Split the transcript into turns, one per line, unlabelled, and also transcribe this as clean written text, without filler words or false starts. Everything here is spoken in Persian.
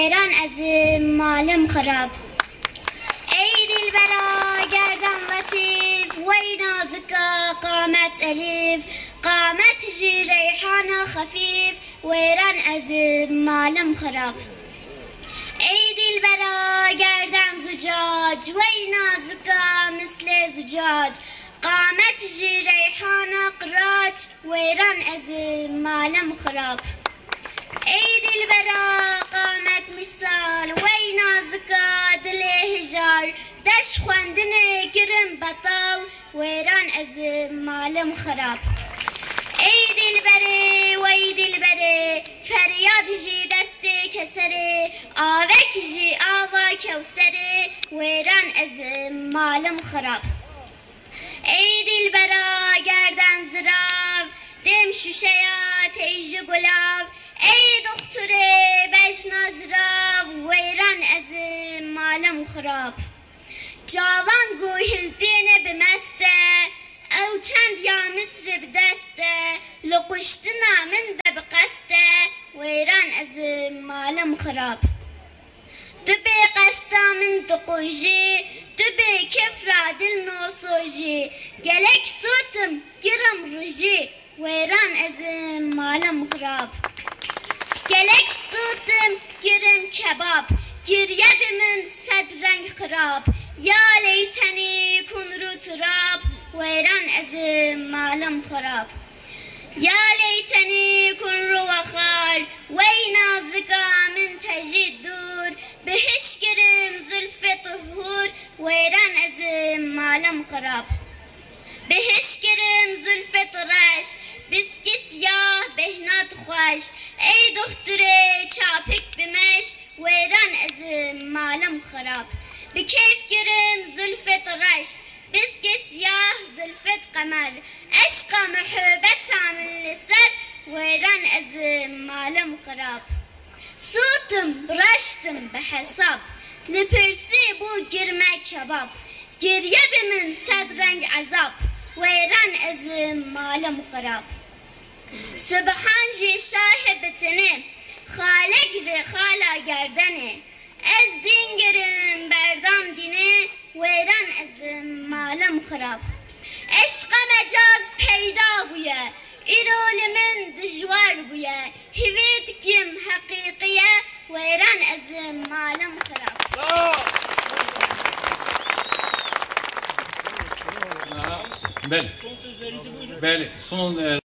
ایران از مالم خراب. ای دلبرا گردن لطیف وی نازکا قامت الیف قامت جی ریحان خفیف و ایران از مالم خراب. ای دلبرا گردن زجاج وی نازکا مثل زجاج قامت جی ریحان قراج و ایران از مالم خراب. ای دلبرا قامت مثال وی نازکا دل هجار دش خواندن گرم بطال و ایران از مالم خراب. ای دلبره وی دلبره فریاد جی دست کسره آوک جی آوا کوسره و ایران از مالم خراب. ای دلبرا گردن زراب دم شوشیا تیج گلاب ای دختر بجنا زراب و ایران از مالم خراب. جوان گوهلتین بمسته او چند یا مصر بدسته لقشتنا من ده بقسته و ایران از مالم خراب. دبی قستا من دقوجی دبی کفرا دل نوسوجی گلک سوتم گرم رجی و ایران از مالم خراب. گلک سوتم گرم کباب گریه من صد رنگ خراب یا لیتنی کن رو تراب و ایران از مالم خراب. یا لیتنی کن رو وخار وی نازکا من تجید دور بهش گرم زلف طهور و ایران از مالم خراب. بهش گرم زلف طرش بسکی سیاه بهنات خوش ای دختر چاپک بمش و ایران از مالم خراب. بکیف گرم زلف طرش بسکی سیاه زلفت قمر عشق محبت من لسر و ایران از مالم خراب. سوتم رشتم به حساب لپرسی بو گرمه کباب گریه به من صد رنگ عذاب و ایران از مالم خراب. سبحان جی شاه بتنه خالق ر خالا گردنه از دین گرم بردام دینه و ایران از مالم خراب. عشق مجاز پیدا بویه ایرول من دجوار بویه هویت کم حقیقیه و ایران از مالم خراب.
بله. بله. son